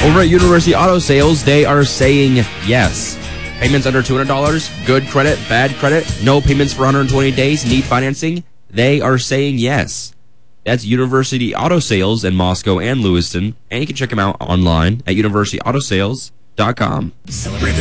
Over at University Auto Sales, they are saying yes. Payments under $200, good credit, bad credit, no payments for 120 days, need financing. They are saying yes. That's University Auto Sales in Moscow and Lewiston. And you can check them out online at universityautosales.com. Celebrate